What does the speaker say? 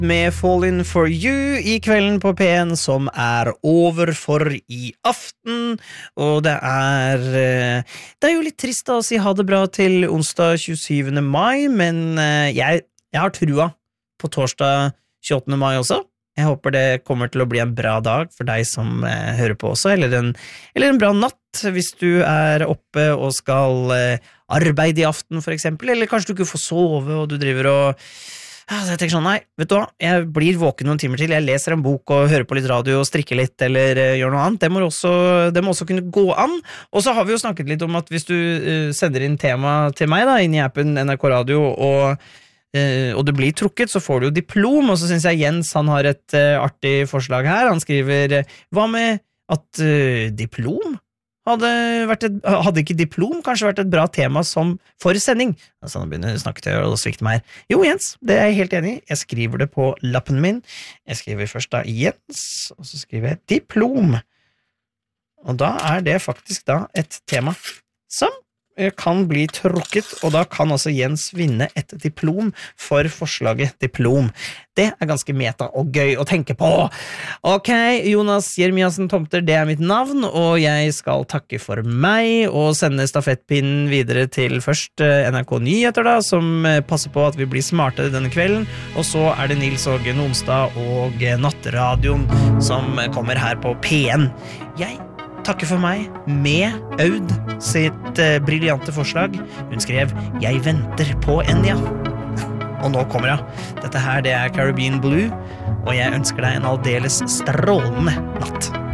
med Falling for You I kvelden på P1 som over for I aften, og det jo litt trist da å si ha det bra til onsdag 27. mai, men jeg har trua på torsdag 28. mai også. Jeg håper det kommer til å bli en bra dag for deg som hører på også, eller en bra natt hvis du oppe og skal arbeide I aften for eksempel, eller kanskje du ikke får sove og du driver og jeg tenker sånn, nei, vet du hva, jeg blir våken noen timer til, jeg leser en bok og hører på litt radio og strikker litt eller gjør noe annet, det må også kunne gå an, og så har vi jo snakket litt om at hvis du sender inn tema til meg da, inn I appen NRK Radio og det blir trukket, så får du jo diplom, og så synes jeg Jens, han har et artig forslag her, han skriver, hva med at diplom? Hadde ikke diplom kanskje vært et bra tema som for sending? Altså han begynner å snakke til og svikte meg her. Jo Jens, det jeg helt enig I, jeg skriver det på lappen min, jeg skriver først da Jens, og så skriver jeg diplom, og da det faktisk da et tema som kan bli trukket, og da kan også Jens vinne et diplom for forslaget diplom. Det ganske meta og gøy å tenke på. Ok, Jonas Jeremiassen Tomter, det mitt navn, og jeg skal takke for meg og sende stafettpinnen videre til først NRK Nyheter da, som passer på at vi blir smartere denne kvelden, og så det Nils Åge Nonstad og Nattradioen som kommer her på P1. Jeg takker for meg med Aud sitt briljante forslag. Hun skrev, jeg venter på Enya. Og nå kommer jeg. Dette her, det Caribbean Blue, og jeg ønsker deg en aldeles strålende natt.